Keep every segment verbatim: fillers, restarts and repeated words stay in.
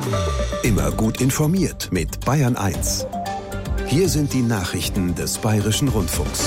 Immer gut informiert mit Bayern eins. Hier sind die Nachrichten des Bayerischen Rundfunks.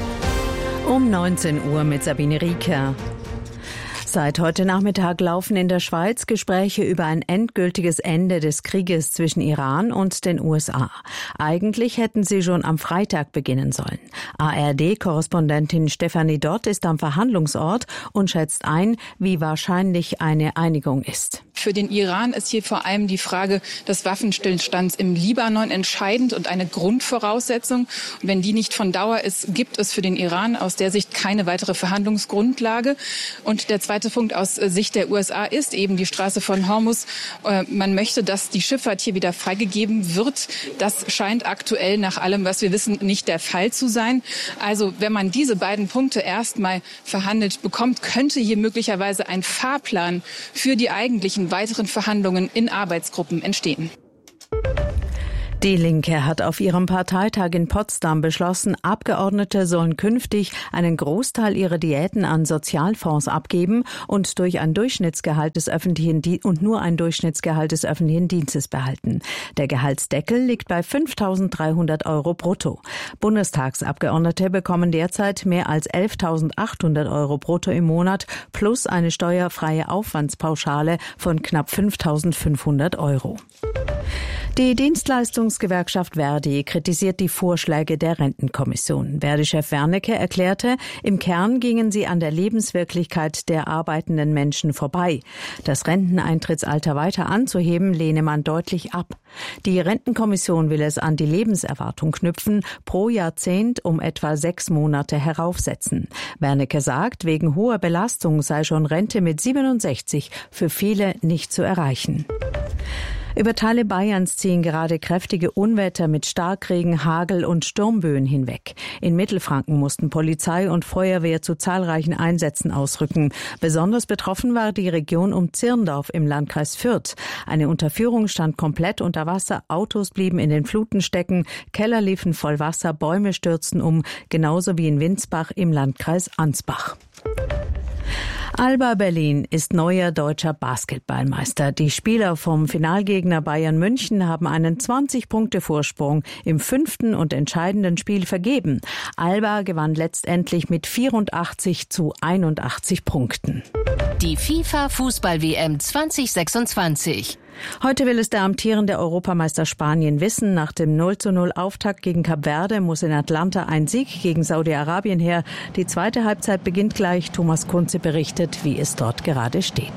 Um neunzehn Uhr mit Sabine Rieker. Seit heute Nachmittag laufen in der Schweiz Gespräche über ein endgültiges Ende des Krieges zwischen Iran und den U S A. Eigentlich hätten sie schon am Freitag beginnen sollen. A R D-Korrespondentin Stefanie Dott ist am Verhandlungsort und schätzt ein, wie wahrscheinlich eine Einigung ist. Für den Iran ist hier vor allem die Frage des Waffenstillstands im Libanon entscheidend und eine Grundvoraussetzung. Und wenn die nicht von Dauer ist, gibt es für den Iran aus der Sicht keine weitere Verhandlungsgrundlage. Und der zweite Punkt aus Sicht der U S A ist eben die Straße von Hormuz. Man möchte, dass die Schifffahrt hier wieder freigegeben wird. Das scheint aktuell nach allem, was wir wissen, nicht der Fall zu sein. Also wenn man diese beiden Punkte erstmal verhandelt bekommt, könnte hier möglicherweise ein Fahrplan für die eigentlichen weiteren Verhandlungen in Arbeitsgruppen entstehen. Die Linke hat auf ihrem Parteitag in Potsdam beschlossen, Abgeordnete sollen künftig einen Großteil ihrer Diäten an Sozialfonds abgeben und durch ein Durchschnittsgehalt des öffentlichen Di- und nur ein Durchschnittsgehalt des öffentlichen Dienstes behalten. Der Gehaltsdeckel liegt bei fünftausenddreihundert Euro brutto. Bundestagsabgeordnete bekommen derzeit mehr als elftausendachthundert Euro brutto im Monat plus eine steuerfreie Aufwandspauschale von knapp fünftausendfünfhundert Euro. Die Dienstleistungsgewerkschaft Verdi kritisiert die Vorschläge der Rentenkommission. Verdi-Chef Wernicke erklärte, im Kern gingen sie an der Lebenswirklichkeit der arbeitenden Menschen vorbei. Das Renteneintrittsalter weiter anzuheben, lehne man deutlich ab. Die Rentenkommission will es an die Lebenserwartung knüpfen, pro Jahrzehnt um etwa sechs Monate heraufsetzen. Wernicke sagt, wegen hoher Belastung sei schon Rente mit siebenundsechzig für viele nicht zu erreichen. Über Teile Bayerns ziehen gerade kräftige Unwetter mit Starkregen, Hagel und Sturmböen hinweg. In Mittelfranken mussten Polizei und Feuerwehr zu zahlreichen Einsätzen ausrücken. Besonders betroffen war die Region um Zirndorf im Landkreis Fürth. Eine Unterführung stand komplett unter Wasser, Autos blieben in den Fluten stecken, Keller liefen voll Wasser, Bäume stürzten um, genauso wie in Winsbach im Landkreis Ansbach. Alba Berlin ist neuer deutscher Basketballmeister. Die Spieler vom Finalgegner Bayern München haben einen zwanzig-Punkte-Vorsprung im fünften und entscheidenden Spiel vergeben. Alba gewann letztendlich mit vierundachtzig zu einundachtzig Punkten. Die FIFA-Fußball-W M zwanzig sechsundzwanzig. Heute will es der amtierende Europameister Spanien wissen. Nach dem null zu null Auftakt gegen Kap Verde muss in Atlanta ein Sieg gegen Saudi-Arabien her. Die zweite Halbzeit beginnt gleich. Thomas Kunze berichtet, wie es dort gerade steht.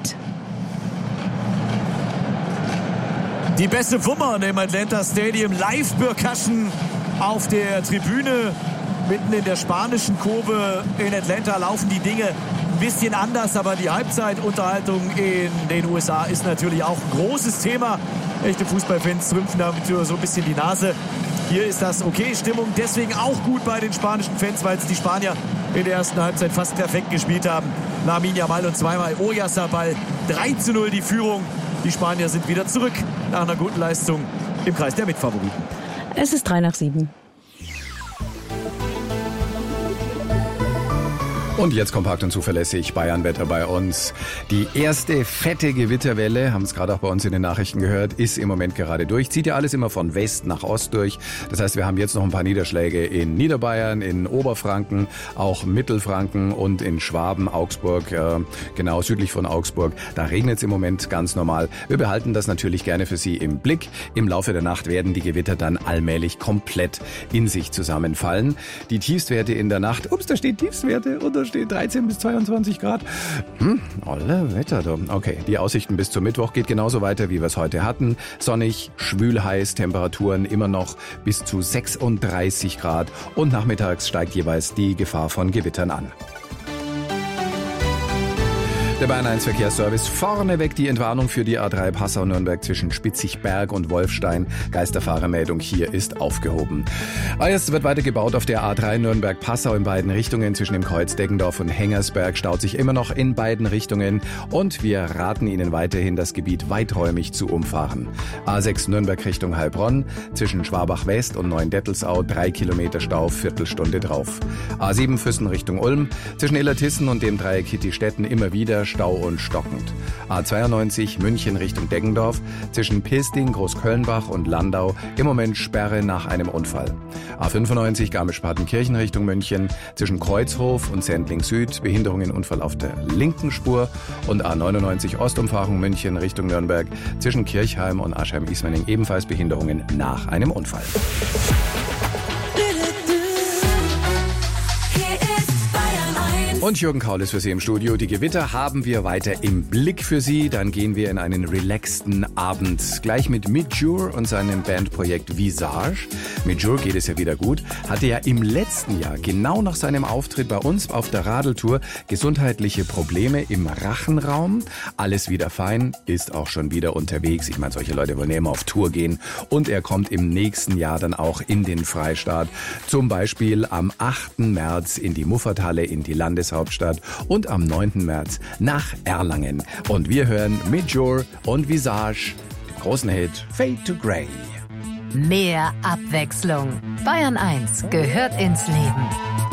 Die beste Wummern im Atlanta Stadium. Live-Percussion auf der Tribüne. Mitten in der spanischen Kurve in Atlanta laufen die Dinge ein bisschen anders, aber die Halbzeitunterhaltung in den U S A ist natürlich auch ein großes Thema. Echte Fußballfans rümpfen damit so ein bisschen die Nase. Hier ist das okay, Stimmung deswegen auch gut bei den spanischen Fans, weil es die Spanier in der ersten Halbzeit fast perfekt gespielt haben. Lamine Yamal und zweimal Oyarzabal, drei zu null die Führung. Die Spanier sind wieder zurück nach einer guten Leistung im Kreis der Mitfavoriten. Es ist drei nach sieben. Und jetzt kompakt und zuverlässig Bayernwetter bei uns. Die erste fette Gewitterwelle, haben es gerade auch bei uns in den Nachrichten gehört, ist im Moment gerade durch. Zieht ja alles immer von West nach Ost durch. Das heißt, wir haben jetzt noch ein paar Niederschläge in Niederbayern, in Oberfranken, auch Mittelfranken und in Schwaben, Augsburg, äh, genau südlich von Augsburg. Da regnet es im Moment ganz normal. Wir behalten das natürlich gerne für Sie im Blick. Im Laufe der Nacht werden die Gewitter dann allmählich komplett in sich zusammenfallen. Die Tiefstwerte in der Nacht, ups, da steht Tiefstwerte und da steht dreizehn bis zweiundzwanzig Grad. Hm, olle Wetter da. Okay, die Aussichten bis zum Mittwoch geht genauso weiter, wie wir es heute hatten. Sonnig, schwül heiß, Temperaturen immer noch bis zu sechsunddreißig Grad und nachmittags steigt jeweils die Gefahr von Gewittern an. Der Bayern eins Verkehrsservice. Vorneweg die Entwarnung für die A drei Passau-Nürnberg zwischen Spitzigberg und Wolfstein. Geisterfahrermeldung hier ist aufgehoben. Es wird weiter gebaut auf der A drei Nürnberg-Passau in beiden Richtungen. Zwischen dem Kreuz Deggendorf und Hengersberg staut sich immer noch in beiden Richtungen. Und wir raten Ihnen weiterhin, das Gebiet weiträumig zu umfahren. A sechs Nürnberg Richtung Heilbronn. Zwischen Schwabach-West und Neuendettelsau drei Kilometer Stau, Viertelstunde drauf. A sieben Füssen Richtung Ulm. Zwischen Illertissen und dem Dreieck Hittistetten immer wieder Stau und stockend. A zweiundneunzig München Richtung Deggendorf, zwischen Pirsting, Großkölnbach und Landau im Moment Sperre nach einem Unfall. A fünfundneunzig Garmisch-Partenkirchen Richtung München, zwischen Kreuzhof und Sendling Süd, Behinderungen, Unfall auf der linken Spur, und A neunundneunzig Ostumfahrung München Richtung Nürnberg, zwischen Kirchheim und Aschheim-Ismaning ebenfalls Behinderungen nach einem Unfall. Und Jürgen Kaul ist für Sie im Studio. Die Gewitter haben wir weiter im Blick für Sie. Dann gehen wir in einen relaxten Abend. Gleich mit Midjour und seinem Bandprojekt Visage. Midjour geht es ja wieder gut. Hatte ja im letzten Jahr, genau nach seinem Auftritt bei uns auf der Radeltour, gesundheitliche Probleme im Rachenraum. Alles wieder fein, ist auch schon wieder unterwegs. Ich meine, solche Leute wollen ja immer auf Tour gehen. Und er kommt im nächsten Jahr dann auch in den Freistaat. Zum Beispiel am achten März in die Muffathalle, in die Landeshauptstadt. Und am neunten März nach Erlangen. Und wir hören Midjour und Visage, den großen Hit Fade to Grey. Mehr Abwechslung. Bayern eins gehört ins Leben.